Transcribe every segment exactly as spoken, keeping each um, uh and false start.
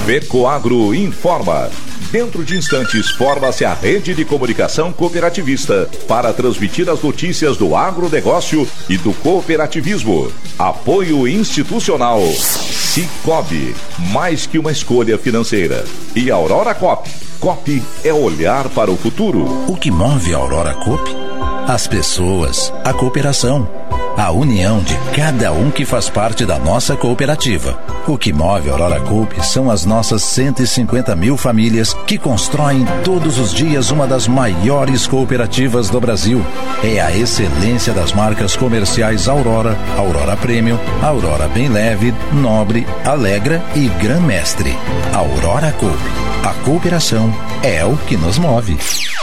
Fecoagro informa. Dentro de instantes, forma-se a rede de comunicação cooperativista para transmitir as notícias do agronegócio e do cooperativismo. Apoio institucional. Cicobi, mais que uma escolha financeira. E Aurora Coop. Coop é olhar para o futuro. O que move a Aurora Coop? As pessoas, a cooperação, a união de cada um que faz parte da nossa cooperativa. O que move a Aurora Coop são as nossas cento e cinquenta mil famílias que constroem todos os dias uma das maiores cooperativas do Brasil. É a excelência das marcas comerciais Aurora, Aurora Premium, Aurora Bem Leve, Nobre, Alegra e Gran Mestre. Aurora Coop. A cooperação é o que nos move.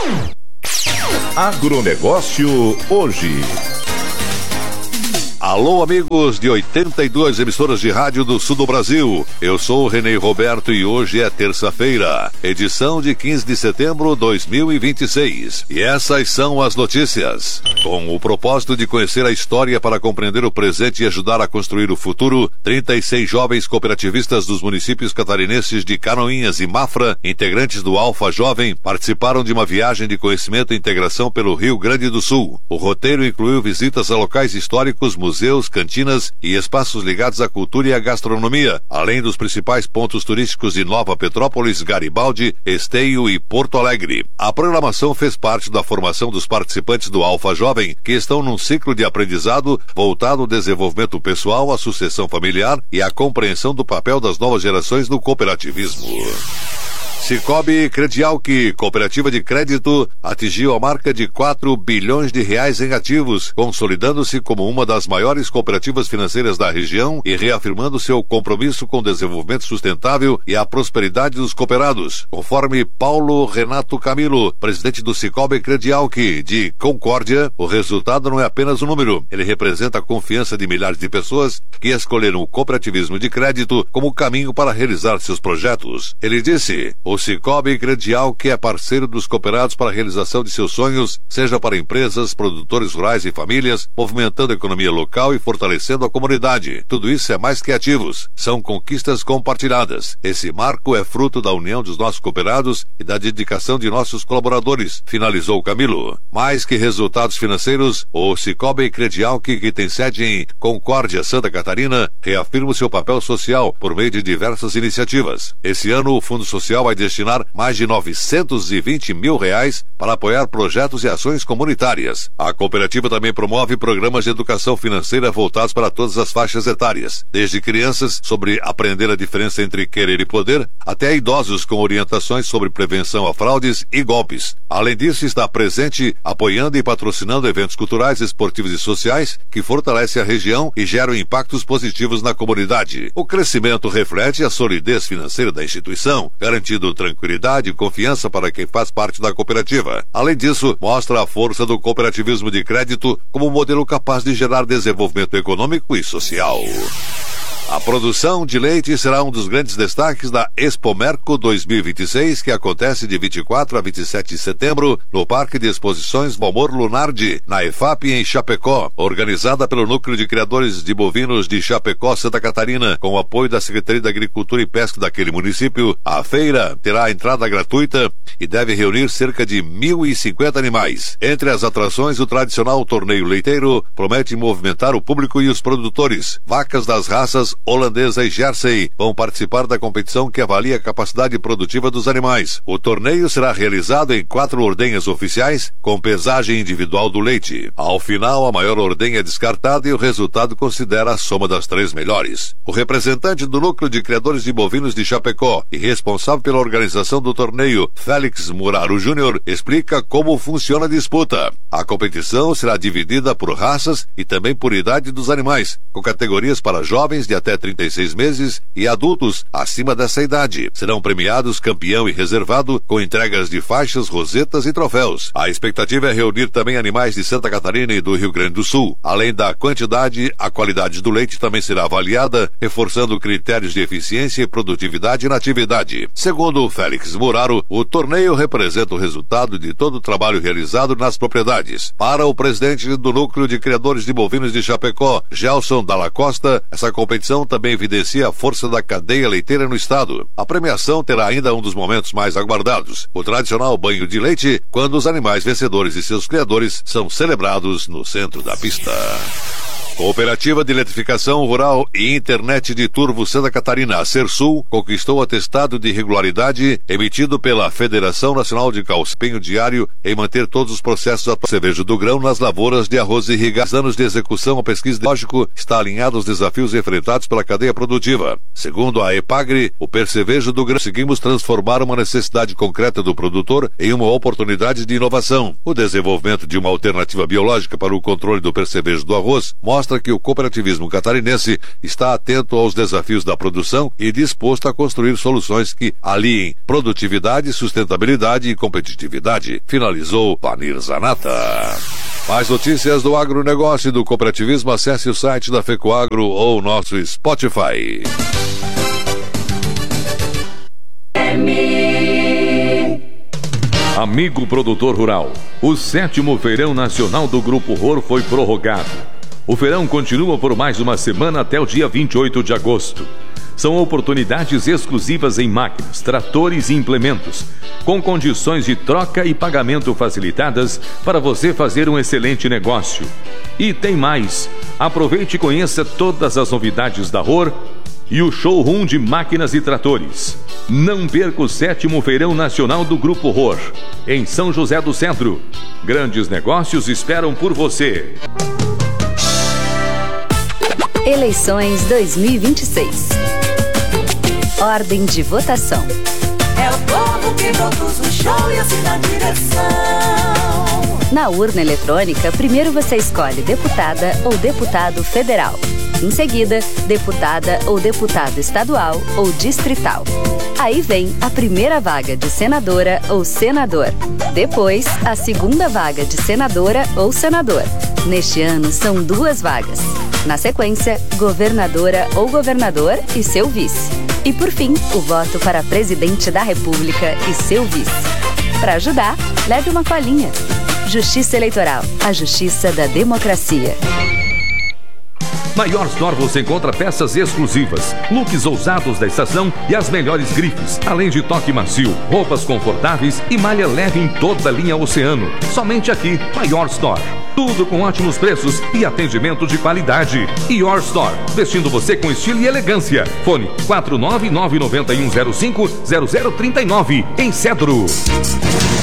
Agronegócio hoje. Alô, amigos de oitenta e duas emissoras de rádio do sul do Brasil. Eu sou o Renê Roberto e hoje é terça-feira, edição de quinze de setembro de dois mil e vinte e seis. E essas são as notícias. Com o propósito de conhecer a história para compreender o presente e ajudar a construir o futuro, trinta e seis jovens cooperativistas dos municípios catarinenses de Canoinhas e Mafra, integrantes do Alfa Jovem, participaram de uma viagem de conhecimento e integração pelo Rio Grande do Sul. O roteiro incluiu visitas a locais históricos, museus, museus, cantinas e espaços ligados à cultura e à gastronomia, além dos principais pontos turísticos de Nova Petrópolis, Garibaldi, Esteio e Porto Alegre. A programação fez parte da formação dos participantes do Alfa Jovem, que estão num ciclo de aprendizado voltado ao desenvolvimento pessoal, à sucessão familiar e à compreensão do papel das novas gerações no cooperativismo. Cicobi Credial, que cooperativa de crédito, atingiu a marca de quatro bilhões de reais em ativos, consolidando-se como uma das maiores cooperativas financeiras da região e reafirmando seu compromisso com o desenvolvimento sustentável e a prosperidade dos cooperados, conforme Paulo Renato Camilo, presidente do Cicobi Credial, que, de Concórdia, o resultado não é apenas um número, ele representa a confiança de milhares de pessoas que escolheram o cooperativismo de crédito como caminho para realizar seus projetos. Ele disse: o Cicobi Credial, que é parceiro dos cooperados para a realização de seus sonhos, seja para empresas, produtores rurais e famílias, movimentando a economia local e fortalecendo a comunidade. Tudo isso é mais que ativos, são conquistas compartilhadas. Esse marco é fruto da união dos nossos cooperados e da dedicação de nossos colaboradores, finalizou Camilo. Mais que resultados financeiros, o Cicobi Credial, que, que tem sede em Concórdia, Santa Catarina, reafirma o seu papel social por meio de diversas iniciativas. Esse ano, o Fundo Social vai destinar mais de novecentos e vinte mil reais para apoiar projetos e ações comunitárias. A cooperativa também promove programas de educação financeira voltados para todas as faixas etárias, desde crianças sobre aprender a diferença entre querer e poder, até idosos com orientações sobre prevenção a fraudes e golpes. Além disso, está presente apoiando e patrocinando eventos culturais, esportivos e sociais que fortalecem a região e geram impactos positivos na comunidade. O crescimento reflete a solidez financeira da instituição, garantindo tranquilidade e confiança para quem faz parte da cooperativa. Além disso, mostra a força do cooperativismo de crédito como um modelo capaz de gerar desenvolvimento econômico e social. A produção de leite será um dos grandes destaques da Expomerco dois mil e vinte e seis, que acontece de vinte e quatro a vinte e sete de setembro no Parque de Exposições Valmor Lunardi, na EFAP, em Chapecó, organizada pelo Núcleo de Criadores de Bovinos de Chapecó, Santa Catarina, com o apoio da Secretaria da Agricultura e Pesca daquele município. A feira terá entrada gratuita e deve reunir cerca de mil e cinquenta animais. Entre as atrações, o tradicional torneio leiteiro promete movimentar o público e os produtores. Vacas das raças holandesa e Jersey vão participar da competição que avalia a capacidade produtiva dos animais. O torneio será realizado em quatro ordenhas oficiais, com pesagem individual do leite. Ao final, a maior ordenha é descartada e o resultado considera a soma das três melhores. O representante do Núcleo de Criadores de Bovinos de Chapecó e responsável pela organização do torneio, Félix Muraro Júnior, explica como funciona a disputa. A competição será dividida por raças e também por idade dos animais, com categorias para jovens de até trinta e seis meses e adultos acima dessa idade. Serão premiados campeão e reservado com entregas de faixas, rosetas e troféus. A expectativa é reunir também animais de Santa Catarina e do Rio Grande do Sul. Além da quantidade, a qualidade do leite também será avaliada, reforçando critérios de eficiência e produtividade na atividade. Segundo o Félix Muraro, o torneio representa o resultado de todo o trabalho realizado nas propriedades. Para o presidente do Núcleo de Criadores de Bovinos de Chapecó, Gelson Dalla Costa, essa competição edição também evidencia a força da cadeia leiteira no estado. A premiação terá ainda um dos momentos mais aguardados, o tradicional banho de leite, quando os animais vencedores e seus criadores são celebrados no centro da pista. Cooperativa de Eletrificação Rural e Internet de Turvo Santa Catarina, a Sersul, conquistou atestado de regularidade emitido pela Federação Nacional de Calcempenho Diário em manter todos os processos da cerveja do grão nas lavouras de arroz irrigados. Anos de execução, a pesquisa de lógico está alinhada aos desafios enfrentados pela cadeia produtiva. Segundo a Epagre, o percevejo do grão conseguimos transformar uma necessidade concreta do produtor em uma oportunidade de inovação. O desenvolvimento de uma alternativa biológica para o controle do percevejo do arroz mostra mostra que o cooperativismo catarinense está atento aos desafios da produção e disposto a construir soluções que aliem produtividade, sustentabilidade e competitividade. Finalizou Panir Zanata. Mais notícias do agronegócio e do cooperativismo, acesse o site da FECOAGRO ou nosso Spotify. Amigo produtor rural, o sétimo Feirão Nacional do Grupo R O R foi prorrogado. O feirão continua por mais uma semana até o dia vinte e oito de agosto. São oportunidades exclusivas em máquinas, tratores e implementos, com condições de troca e pagamento facilitadas para você fazer um excelente negócio. E tem mais! Aproveite e conheça todas as novidades da R O R e o showroom de máquinas e tratores. Não perca o sétimo Feirão Nacional do Grupo R O R, em São José do Centro. Grandes negócios esperam por você. Eleições dois mil e vinte e seis. Ordem de votação. É o povo que produz o show e assina a direção. Na urna eletrônica, primeiro você escolhe deputada ou deputado federal. Em seguida, deputada ou deputado estadual ou distrital. Aí vem a primeira vaga de senadora ou senador. Depois, a segunda vaga de senadora ou senador. Neste ano, são duas vagas. Na sequência, governadora ou governador e seu vice. E por fim, o voto para presidente da República e seu vice. Para ajudar, leve uma colinha. Justiça Eleitoral, a justiça da democracia. Na Your Store você encontra peças exclusivas, looks ousados da estação e as melhores grifes, além de toque macio, roupas confortáveis e malha leve em toda a linha Oceano. Somente aqui, na Your Store. Tudo com ótimos preços e atendimento de qualidade. Your Store, vestindo você com estilo e elegância. Fone quatro nove nove nove um zero cinco zero zero três nove, em Cedro.